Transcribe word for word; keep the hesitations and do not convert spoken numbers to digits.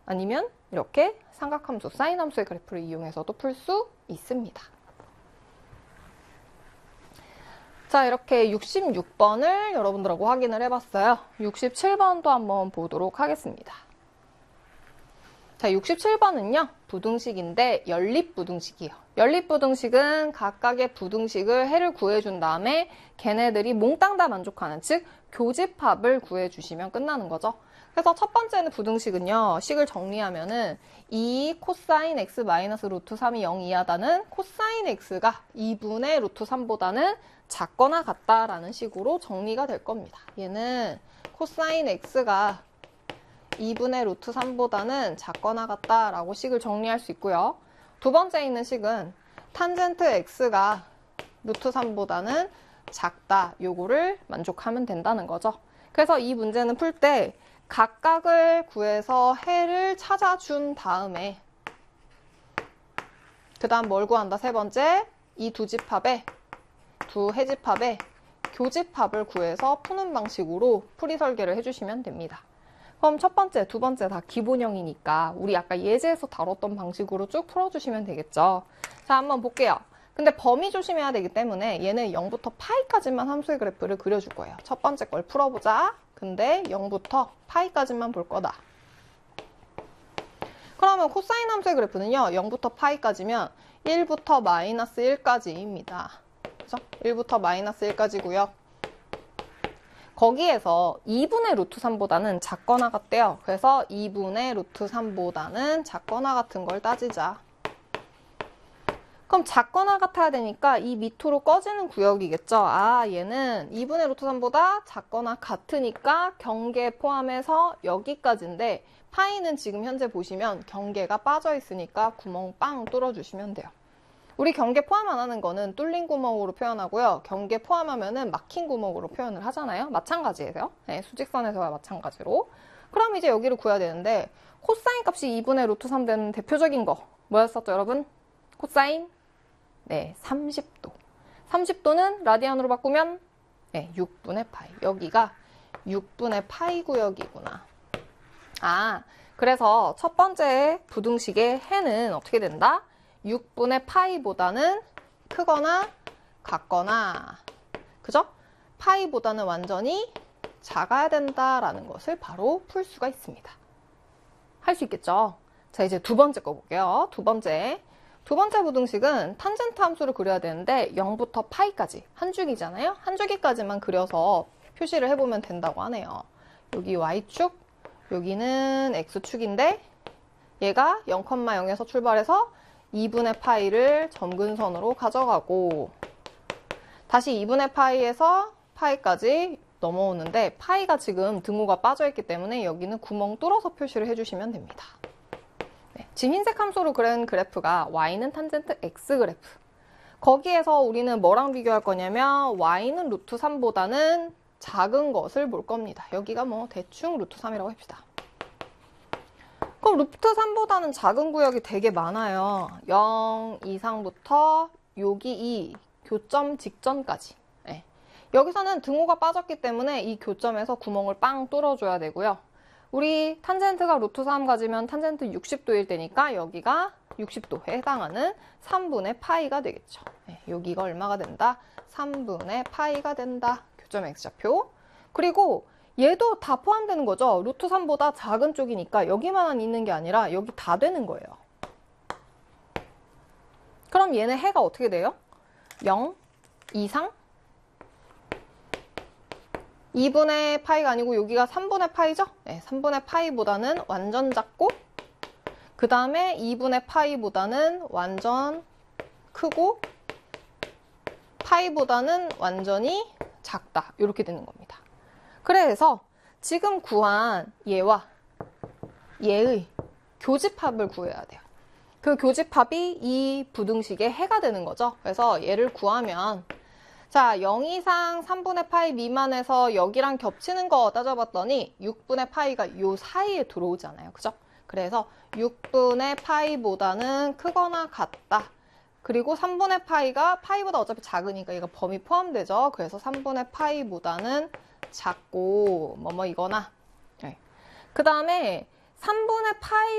아니면 이렇게 삼각함수, 사인 함수의 그래프를 이용해서도 풀 수 있습니다. 자, 이렇게 육십육 번을 여러분들하고 확인을 해봤어요. 육십칠 번도 한번 보도록 하겠습니다. 자, 육십칠 번은요, 부등식인데 연립부등식이에요. 연립부등식은 각각의 부등식을 해를 구해준 다음에 걔네들이 몽땅 다 만족하는, 즉 교집합을 구해주시면 끝나는 거죠. 그래서 첫 번째는 부등식은요, 식을 정리하면은 이 코사인 x 마이너스 루트 삼이 영 이하다는 코사인 x가 이분의 루트 삼보다는 작거나 같다라는 식으로 정리가 될 겁니다. 얘는 코사인 x가 이분의 루트 삼보다는 작거나 같다라고 식을 정리할 수 있고요. 두 번째 있는 식은 탄젠트 x가 루트 삼보다는 작다, 요거를 만족하면 된다는 거죠. 그래서 이 문제는 풀 때 각각을 구해서 해를 찾아준 다음에 그 다음 뭘 구한다? 세 번째, 이 두 집합에 두 해집합에 교집합을 구해서 푸는 방식으로 풀이 설계를 해주시면 됩니다. 그럼 첫 번째, 두 번째 다 기본형이니까 우리 아까 예제에서 다뤘던 방식으로 쭉 풀어주시면 되겠죠. 자, 한번 볼게요. 근데 범위 조심해야 되기 때문에 얘는 영부터 파이까지만 함수의 그래프를 그려줄 거예요. 첫 번째 걸 풀어보자. 근데 영부터 파이까지만 볼 거다. 그러면 코사인 함수의 그래프는요, 영부터 파이까지면 일부터 마이너스 일까지입니다. 그죠? 일부터 마이너스 일까지고요. 거기에서 이분의 루트 삼보다는 작거나 같대요. 그래서 이분의 루트 삼보다는 작거나 같은 걸 따지자. 그럼 작거나 같아야 되니까 이 밑으로 꺼지는 구역이겠죠. 아, 얘는 이분의 루트 삼보다 작거나 같으니까 경계 포함해서 여기까지인데 파이는 지금 현재 보시면 경계가 빠져 있으니까 구멍 빵 뚫어주시면 돼요. 우리 경계 포함 안 하는 거는 뚫린 구멍으로 표현하고요. 경계 포함하면은 막힌 구멍으로 표현을 하잖아요. 마찬가지예요. 네, 수직선에서와 마찬가지로. 그럼 이제 여기를 구해야 되는데 코사인 값이 이분의 루트 삼 되는 대표적인 거 뭐였었죠, 여러분? 코사인? 네, 삼십 도. 삼십 도는 라디안으로 바꾸면 네, 육분의 파이. 여기가 육분의 파이 구역이구나. 아, 그래서 첫 번째 부등식의 해는 어떻게 된다? 육분의 파이보다는 크거나 같거나, 그죠? 파이보다는 완전히 작아야 된다라는 것을 바로 풀 수가 있습니다. 할 수 있겠죠? 자, 이제 두 번째 거 볼게요. 두 번째. 두 번째 부등식은 탄젠트 함수를 그려야 되는데 영부터 파이까지 한 줄기잖아요. 한 줄기까지만 그려서 표시를 해보면 된다고 하네요. 여기 y축, 여기는 x축인데 얘가 영, 영에서 출발해서 이분의 파이를 점근선으로 가져가고 다시 이분의 파이에서 파이까지 넘어오는데 파이가 지금 등호가 빠져있기 때문에 여기는 구멍 뚫어서 표시를 해주시면 됩니다. 네, 지금 흰색 함수로 그린 그래프가 y는 탄젠트 x 그래프. 거기에서 우리는 뭐랑 비교할 거냐면 y는 루트 삼보다는 작은 것을 볼 겁니다. 여기가 뭐 대충 루트 삼이라고 합시다. 그럼 루트 삼보다는 작은 구역이 되게 많아요. 영 이상부터 여기 이 교점 직전까지. 네. 여기서는 등호가 빠졌기 때문에 이 교점에서 구멍을 빵 뚫어줘야 되고요. 우리 탄젠트가 루트 삼 가지면 탄젠트 육십 도일 때니까 여기가 육십 도에 해당하는 삼분의 파이가 되겠죠. 네. 여기가 얼마가 된다? 삼분의 파이가 된다. 교점 x좌표. 그리고 얘도 다 포함되는 거죠. 루트 삼보다 작은 쪽이니까 여기만 있는 게 아니라 여기 다 되는 거예요. 그럼 얘는 해가 어떻게 돼요? 영 이상? 이분의 파이가 아니고 여기가 삼분의 파이죠? 네, 삼분의 파이보다는 완전 작고 그 다음에 이분의 파이보다는 완전 크고 파이보다는 완전히 작다. 이렇게 되는 겁니다. 그래서 지금 구한 얘와 얘의 교집합을 구해야 돼요. 그 교집합이 이 부등식의 해가 되는 거죠. 그래서 얘를 구하면 자, 영 이상 삼분의 파이 미만에서 여기랑 겹치는 거 따져봤더니 육분의 파이가 요 사이에 들어오잖아요. 그죠? 그래서 육분의 파이보다는 크거나 같다. 그리고 삼분의 파이가 파이보다 어차피 작으니까 얘가 범위 포함되죠. 그래서 삼분의 파이보다는 작고 뭐뭐 이거나 네. 그 다음에 삼분의 파이